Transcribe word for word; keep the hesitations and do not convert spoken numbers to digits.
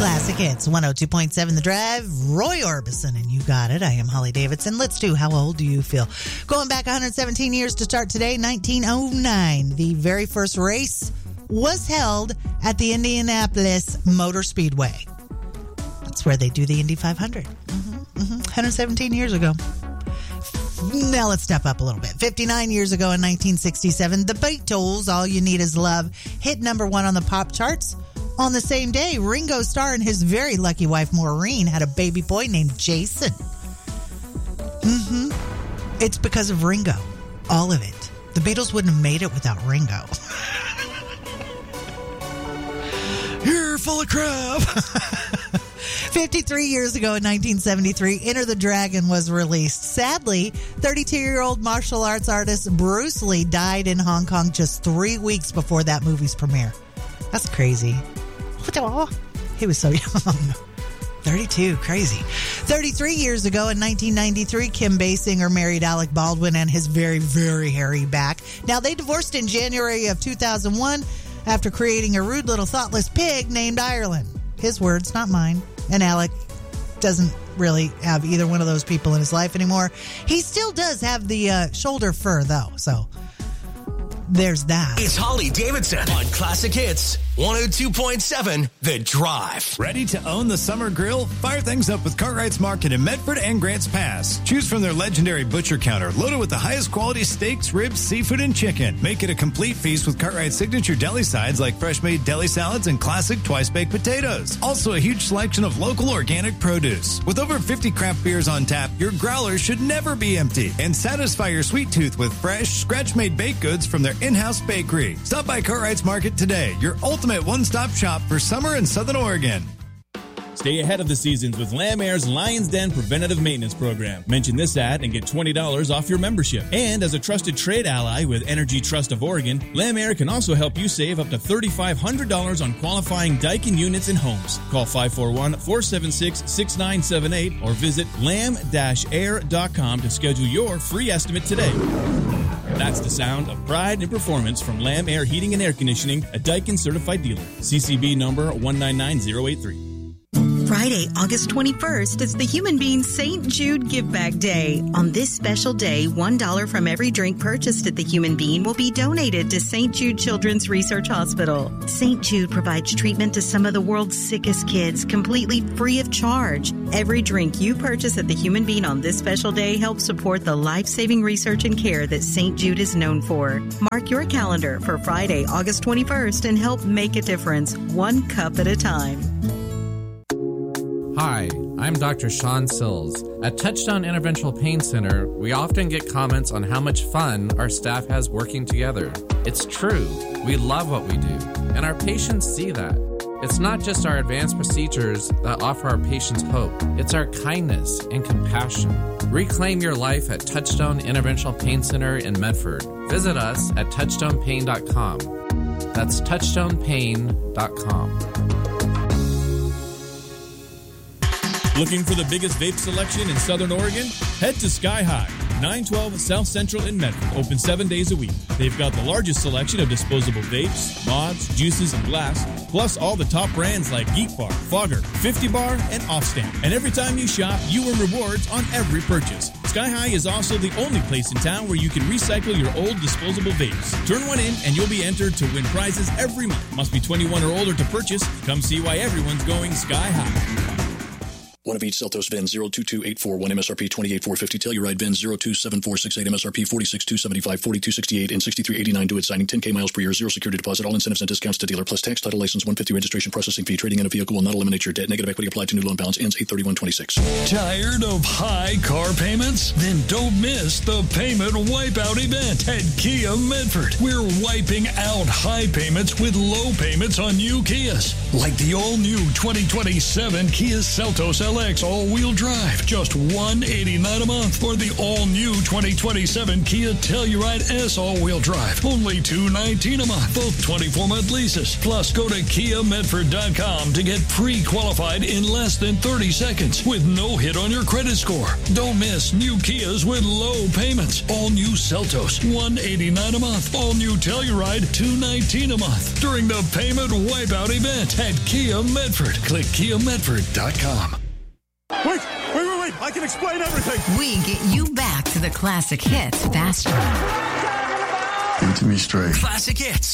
Classic Hits, one oh two point seven The Drive. Roy Orbison, and you got it. I am Holly Davidson. Let's do How Old Do You Feel? Going back one hundred seventeen years to start today, nineteen oh nine. The very first race was held at the Indianapolis Motor Speedway. That's where they do the Indy five hundred. Mm-hmm, mm-hmm. one hundred seventeen years ago. Now let's step up a little bit. fifty-nine years ago in nineteen sixty-seven, the Beatles, All You Need Is Love, hit number one on the pop charts. On the same day, Ringo Starr and his very lucky wife, Maureen, had a baby boy named Jason. Mm-hmm. It's because of Ringo. All of it. The Beatles wouldn't have made it without Ringo. You're full of crap. fifty-three years ago in nineteen seventy-three, Enter the Dragon was released. Sadly, thirty-two-year-old martial arts artist Bruce Lee died in Hong Kong just three weeks before that movie's premiere. That's crazy. He was so young. thirty-two, crazy. thirty-three years ago in nineteen ninety-three, Kim Basinger married Alec Baldwin and his very, very hairy back. Now, they divorced in January of two thousand one after creating a rude little thoughtless pig named Ireland. His words, not mine. And Alec doesn't really have either one of those people in his life anymore. He still does have the uh, shoulder fur, though, so there's that. It's Holly Davidson on Classic Hits one oh two point seven The Drive. Ready to own the summer grill? Fire things up with Cartwright's Market in Medford and Grants Pass. Choose from their legendary butcher counter, loaded with the highest quality steaks, ribs, seafood, and chicken. Make it a complete feast with Cartwright's signature deli sides like fresh-made deli salads and classic twice-baked potatoes. Also, a huge selection of local organic produce. With over fifty craft beers on tap, your growler should never be empty. And satisfy your sweet tooth with fresh, scratch-made baked goods from their in-house bakery. Stop by Cartwright's Market today, your ultimate one-stop shop for summer in Southern Oregon. Stay ahead of the seasons with Lamb Air's Lion's Den Preventative Maintenance Program. Mention this ad and get twenty dollars off your membership. And as a trusted trade ally with Energy Trust of Oregon, Lamb Air can also help you save up to three thousand five hundred dollars on qualifying Daikin units and homes. Call five four one, four seven six, six nine seven eight or visit lamb dash air dot com to schedule your free estimate today. That's the sound of pride and performance from Lamb Air Heating and Air Conditioning, a Daikin certified dealer. C C B number one nine nine zero eight three. Friday, August twenty-first is the Human Bean Saint Jude Give Back Day. On this special day, one dollar from every drink purchased at the Human Bean will be donated to Saint Jude Children's Research Hospital. Saint Jude provides treatment to some of the world's sickest kids completely free of charge. Every drink you purchase at the Human Bean on this special day helps support the life-saving research and care that Saint Jude is known for. Mark your calendar for Friday, August twenty-first and help make a difference, one cup at a time. Hi, I'm Doctor Sean Sills. At Touchdown Interventional Pain Center, we often get comments on how much fun our staff has working together. It's true. We love what we do, and our patients see that. It's not just our advanced procedures that offer our patients hope. It's our kindness and compassion. Reclaim your life at Touchdown Interventional Pain Center in Medford. Visit us at touchdown pain dot com. That's touchdown pain dot com. Looking for the biggest vape selection in Southern Oregon? Head to Sky High, nine twelve South Central in Medford, open seven days a week. They've got the largest selection of disposable vapes, mods, juices, and glass, plus all the top brands like Geek Bar, Fogger, fifty bar, and Offstamp. And every time you shop, you earn rewards on every purchase. Sky High is also the only place in town where you can recycle your old disposable vapes. Turn one in and you'll be entered to win prizes every month. Must be twenty-one or older to purchase. Come see why everyone's going Sky High. One of each Celtos V I N zero two two eight four one M S R P twenty-eight four fifty. Telluride V I N zero two seven four six eight M S R P forty-six two seventy-five forty-two sixty-eight and sixty-three eighty-nine. Do it signing ten K miles per year. Zero security deposit. All incentives and discounts to dealer plus tax, title, license, one hundred fifty registration processing fee. Trading in a vehicle will not eliminate your debt. Negative equity applied to new loan balance. Ends eight thirty-one twenty-six. Tired of high car payments? Then don't miss the Payment Wipeout event at Kia Medford. We're wiping out high payments with low payments on new Kias. Like the all-new twenty twenty-seven Kia Seltos L X all-wheel drive, just one hundred eighty-nine dollars a month. Or the all-new twenty twenty-seven Kia Telluride S all-wheel drive, only two hundred nineteen dollars a month. Both twenty-four month leases. Plus, go to kia medford dot com to get pre-qualified in less than thirty seconds with no hit on your credit score. Don't miss new Kias with low payments. All-new Seltos, one hundred eighty-nine dollars a month. All-new Telluride, two hundred nineteen dollars a month. During the Payment Wipeout event at Kia Medford. Click kia medford dot com. Wait, wait, wait, wait. I can explain everything. We get you back to the classic hits faster. Get to me straight. Classic Hits.